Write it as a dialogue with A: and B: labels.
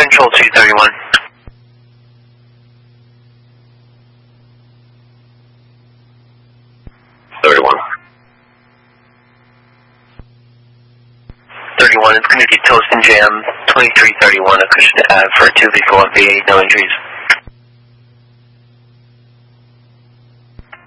A: Control 231. 31, it's going to be Toast and Jam, 2331 Acushnet Ave for a 2 vehicle on V8, no injuries.